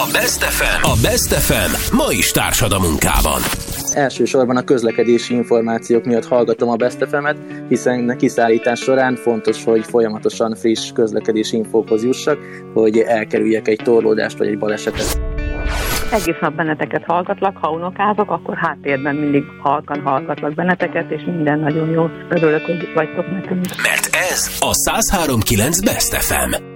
A Best FM ma is társad a munkában. Elsősorban a közlekedési információk miatt hallgatom a Best FM-et, hiszen kiszállítás során fontos, hogy folyamatosan friss közlekedési infókhoz jussak, hogy elkerüljek egy torlódást vagy egy balesetet. Egész nap benneteket hallgatlak, ha unokázok, akkor háttérben mindig halkan hallgatlak benneteket, és minden nagyon jó. Örülök, hogy vagytok nekünk. Mert ez a 103.9 Best FM.